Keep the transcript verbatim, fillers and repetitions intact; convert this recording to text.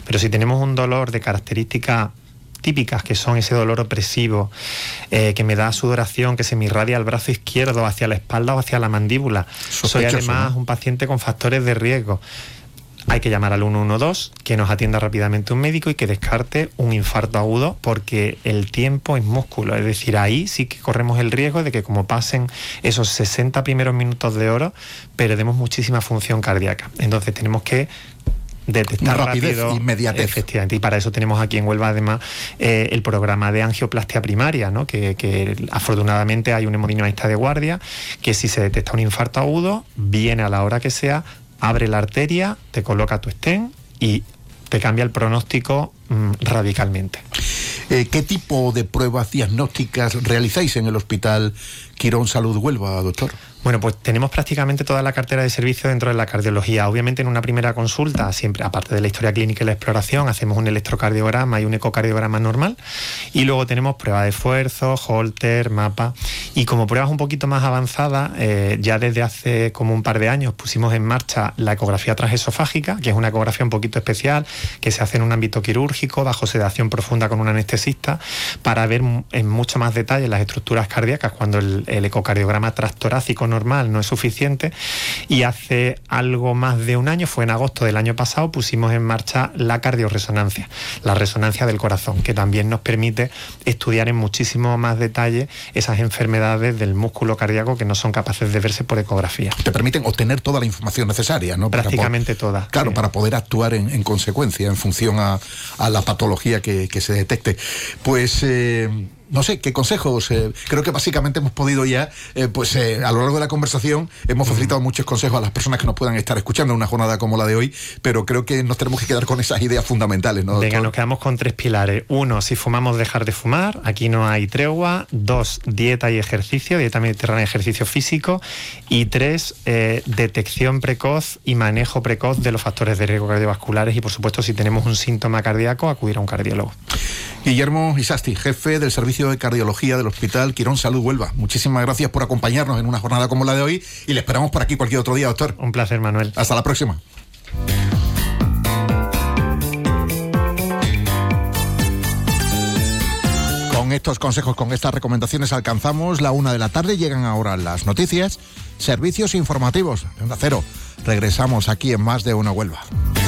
Pero si tenemos un dolor de características típicas, que son ese dolor opresivo, eh, que me da sudoración, que se me irradia al brazo izquierdo, hacia la espalda o hacia la mandíbula. Soy además, ¿no?, un paciente con factores de riesgo. Hay que llamar al uno uno dos, que nos atienda rápidamente un médico y que descarte un infarto agudo, porque el tiempo es músculo. Es decir, ahí sí que corremos el riesgo de que, como pasen esos sesenta primeros minutos de oro, perdemos muchísima función cardíaca. Entonces tenemos que detectar rapidez, rápido, inmediatez. Efectivamente, y para eso tenemos aquí en Huelva además eh, el programa de angioplastia primaria, ¿no? que, que afortunadamente hay un hemodinamista de guardia que, si se detecta un infarto agudo, viene a la hora que sea, abre la arteria, te coloca tu stent y te cambia el pronóstico mmm, radicalmente. Eh, ¿Qué tipo de pruebas diagnósticas realizáis en el Hospital Quirón Salud Huelva, doctor? Bueno, pues tenemos prácticamente toda la cartera de servicios dentro de la cardiología. Obviamente, en una primera consulta, siempre, aparte de la historia clínica y la exploración, hacemos un electrocardiograma y un ecocardiograma normal, y luego tenemos prueba de esfuerzo, Holter, mapa, y como pruebas un poquito más avanzadas, eh, ya desde hace como un par de años pusimos en marcha la ecografía transesofágica, que es una ecografía un poquito especial, que se hace en un ámbito quirúrgico, bajo sedación profunda con un anestesista, para ver en mucho más detalle las estructuras cardíacas cuando el, el ecocardiograma transtorácico normal no es suficiente. Y hace algo más de un año, fue en agosto del año pasado, pusimos en marcha la cardioresonancia, la resonancia del corazón, que también nos permite estudiar en muchísimo más detalle esas enfermedades del músculo cardíaco que no son capaces de verse por ecografía. Te permiten obtener toda la información necesaria, ¿no? Prácticamente toda. Claro, sí. Para poder actuar en, en consecuencia, en función a, a la patología que, que se detecte. Pues... Eh, No sé, ¿qué consejos? Eh, creo que básicamente hemos podido ya, eh, pues eh, a lo largo de la conversación, hemos facilitado muchos consejos a las personas que nos puedan estar escuchando en una jornada como la de hoy, pero creo que nos tenemos que quedar con esas ideas fundamentales, ¿no, doctor? Venga, nos quedamos con tres pilares. Uno, si fumamos, dejar de fumar, aquí no hay tregua. Dos, dieta y ejercicio, dieta mediterránea y ejercicio físico. Y tres, eh, detección precoz y manejo precoz de los factores de riesgo cardiovasculares, y por supuesto, si tenemos un síntoma cardíaco, acudir a un cardiólogo. Guillermo Isasti, jefe del Servicio de Cardiología del Hospital Quirón Salud Huelva. Muchísimas gracias por acompañarnos en una jornada como la de hoy, y le esperamos por aquí cualquier otro día, doctor. Un placer, Manuel. Hasta la próxima. Con estos consejos, con estas recomendaciones, alcanzamos la una de la tarde. Llegan ahora las noticias, servicios informativos de Onda Cero. Regresamos aquí en Más de Uno Huelva.